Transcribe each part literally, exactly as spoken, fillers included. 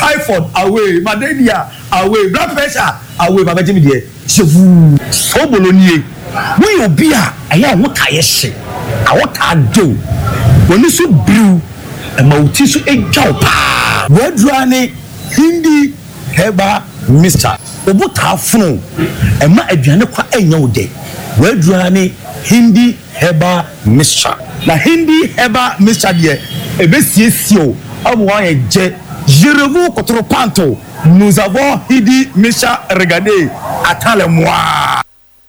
typhoid away, malaria away, blood pressure away. Baba Jimmy dear, shefu. So bolonie. We obia. Aya what I say. I what I do. When you so blue, a mauti so a jaupa. Word running Hindi heba Mister. Obo ta funu. E ma aduane kwa enyo de. Word running Hindi heba Mister. La Hindi heba Mister dear. Ebe siesio. Je revois contre Panto. Nous avons Hindi Mister regardez. Attends-le-moi.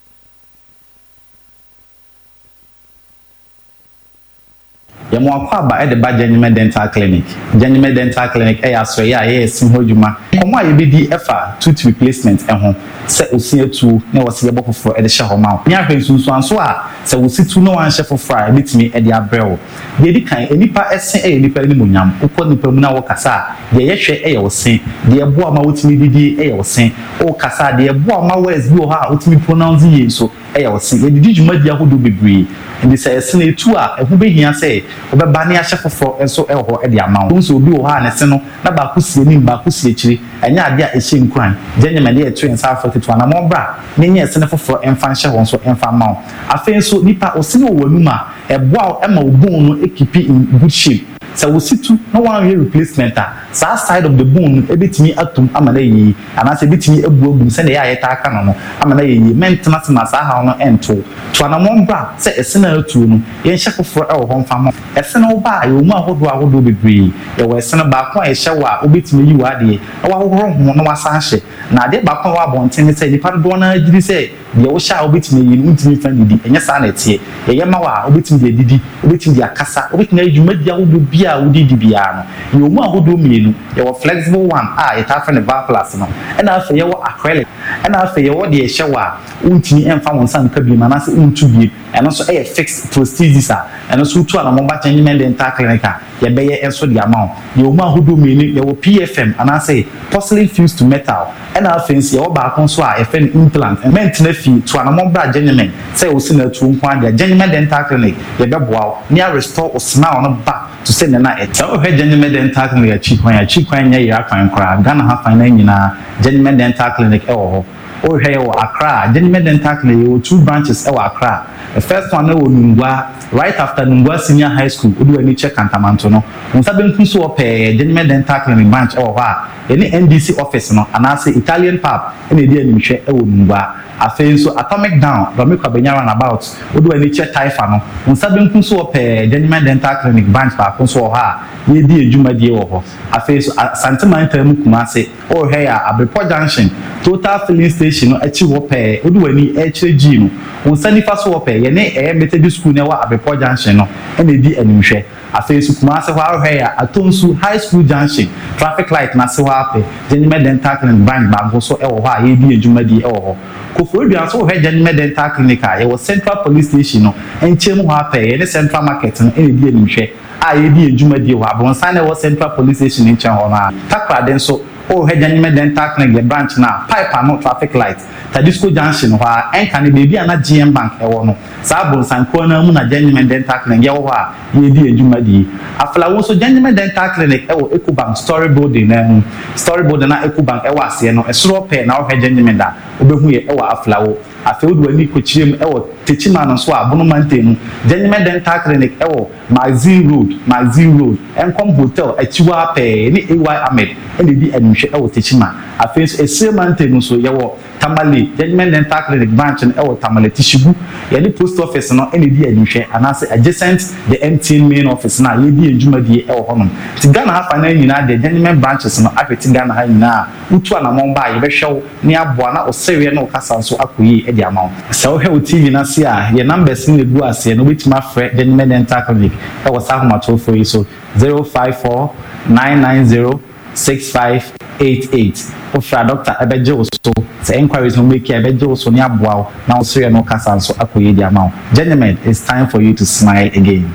Yamo akwaba e de ba Genuine Dental Clinic. Genuine Dental Clinic e aso ya e sim hodwuma. Komo aye bi di efa tooth replacement e ho. Se osia tu na wo se yebo foforo e de hye ho ma. Nya hwe sunsu anso a se wo si tu no wan hye foforo e bitimi e de abrewo. De di kan enipa ese e enipa ni munyam. Ukọ nipa mu na wo kasa de ye hwe e ye wo sen. De ebo ama wotimi didi e ye wo sen. O kasa de ebo ama words bi wo ha wotimi pronounce ye so e ye wo sen. Ye didi djuma di ahodo bebre. Ndi se ese na etu a e ho behia se obeba ne ahye foforo enso e ho e de amawo nso obi wo ha ne se no na ba kusie ni ba kusie kiri enya ade a ehye nkran Genuine de etu ensa afoti to na mo bra ne nya ese ne foforo emfa nhye ho nso emfa mawo afen nso nipa osine wo wanuma eboa e ma obon no ekipi in good shape so we sit to no one replacement sa side of the bone ebetimi atum amana yi anase ebetimi ebu ogum se na ya yeta aka no amana yi maintenance na sa ha no ento to na mo bra se ese na atu no ye hye foforo e wo ho mfa mo ese na wo ba ye mu ahodo ahodo bebre ye wo ese na ba ko e hye wa obetimi yi wa de e wa hohoro ho no wasa hye na de ba ko wa bonten se ni pa do na agiri se ye wo sha obetimi yi ntimi fa didi enye sa na tie ye ye ma wa obetimi de didi obetimi de akasa obetimi adwuma dia ahodo bia wodi dibia no ye mu ahodo mienu ye wo flexible one ah it happen the bar plus no and afa ye wo acrylic and afa ye wo de hye wa untini emfa wonsa nka bi ma na se untu bi eno so e fixed prosthesis a eno so tu ana mo ba Genuine Dental Clinic ye be ye enso de amount ye mu ahodo mienu ye wo P F M and I say porcelain fused to metal and afa nsi ye wo ba kon so a e fe implant and maintenance fee to ana mo bra Genuine say wo sina tu nkwan de Genuine Dental Clinic ye be boa near restore o smile no back to say na et so he Genuine Dental Clinic ya chi kwan ya chi kwan nya ya kwan kra Ghana ha fan na nyina Genuine Dental Clinic e wo ho o he wo Accra Genuine Dental Clinic wo two branches e wo Accra the first one e wo Nungwa right after Nungwa Senior High School odu ani check Kantamanto no unsa ben kuso o pe Genuine Dental Clinic branch e wo ha any N D C office no anase Italian pub e na di ani hwe e wo Nungwa afen so Atomic Down do me kwa benyara about odu ani check Taifa no unsa ben kuso o pe Genuine Dental Clinic branch ba kuso o ha ye di ejuma die wo ho afen so Santimanta mu Kumase o he ya Abepo Junction Total Filling Station no achi wo pe odu ani e kire G no unsa ni fa so wo pe ye ne e Methodist School ne wa Abepo Junction no e na di animhwe afen so Kumase ho a he ya Atonsu High School Junction traffic light na se ho ape Genuine Dental Clinic branch ba go so e wo ho a ye di ejuma die e wo ho Kofor bia so he Genuine Dental Clinic a ye wo Central Police Station no enchemu ho ape ye ne Central Market no e na di animhwe a ye di ejuma die ho abonsan ne wo Central Police Station enchen ho na takra den so o he Genuine Dental Clinic branch na pipe no traffic light Tadisco Junction ho a enka ne baby ana G M Bank e wo no sa bonsan ko na mu na Genuine Dental Clinic ye wo a ye di ejuma die afla wo so Genuine Dental Clinic e wo Ecobank Story Building na Story Building na Ecobank e wo ase no e soro pe na wo he Genuine da obehu ye e wo afla wo afi odu ani ko chirem e wo techima no so abono mantenu Genuine Dental Clinic e wo Magazine Road Magazine Road Enkom Hotel achiwa pe ni A Y Ahmed e ne di anhwe e wo techima afi so esire mantenu so ye wo Tamale Genuine Dental Clinic branch e wo Tamale Tishibu ye di post office no e ne di anhwe anase adjacent the M T N main office na ye di ejuma die e wo honom ti Ghana ha fa na nyina de Genuine branches no afeti Ghana ha nyina utu anamon ba ye be hwew ni aboa na osere na okasa so akoyi e di amawo so he T V na se a ye numbers ni egu ase no betima frɛ Genuine Dental Clinic e wo sa homa to for you so zero five four nine nine zero six five eight eight ofra doctor ebeje so say inquiries no make ebeje so ni aboa na osere na okasa so akoyi di amawo Genuine, it's time for you to smile again.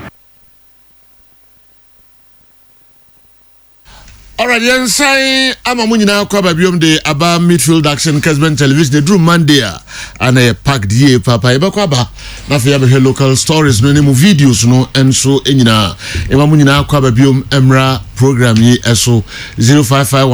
Alright, yen say ama mu nyina kwa babiom de aba midfield action Kesben television the drew Monday and a packed ye papa e ba kwa ba na fa ya be local stories no ne mu videos no enso enyina e ma mu nyina kwa babiom emra program yi eso zero five five